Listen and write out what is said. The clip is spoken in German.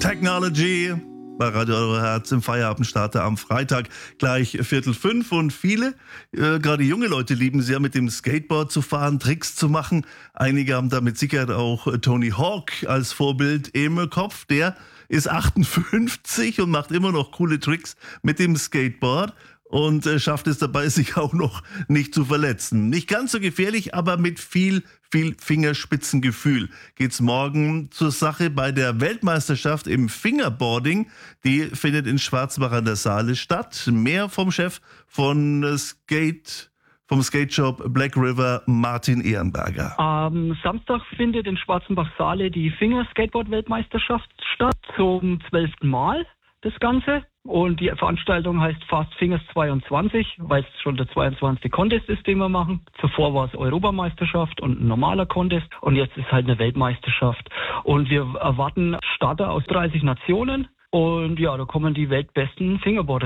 Technology bei Radio Euroherz im Feierabendstarter am Freitag gleich 4:45 und viele, gerade junge Leute lieben es ja, mit dem Skateboard zu fahren, Tricks zu machen. Einige haben da mit Sicherheit auch Tony Hawk als Vorbild im Kopf. Der ist 58 und macht immer noch coole Tricks mit dem Skateboard und schafft es dabei, sich auch noch nicht zu verletzen. Nicht ganz so gefährlich, aber mit viel Fingerspitzengefühl geht's morgen zur Sache bei der Weltmeisterschaft im Fingerboarding. Die findet in Schwarzbach an der Saale statt. Mehr vom Chef vom Skate-Shop Black River, Martin Ehrenberger. Am Samstag findet in Schwarzenbach-Saale die Fingerskateboard-Weltmeisterschaft statt, zum 12. Mal das Ganze. Und die Veranstaltung heißt Fast Fingers 22, weil es schon der 22. Contest ist, den wir machen. Zuvor war es Europameisterschaft und ein normaler Contest und jetzt ist halt eine Weltmeisterschaft. Und wir erwarten Starter aus 30 Nationen und ja, da kommen die weltbesten Fingerboarder